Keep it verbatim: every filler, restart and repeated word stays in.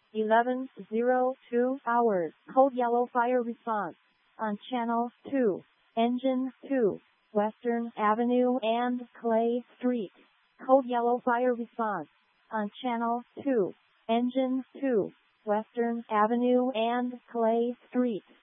eleven oh two hours. Code yellow fire response on channel two. Engine two. Western Avenue and Clay Street. Code yellow fire response on channel two. Engine two. Western Avenue and Clay Street.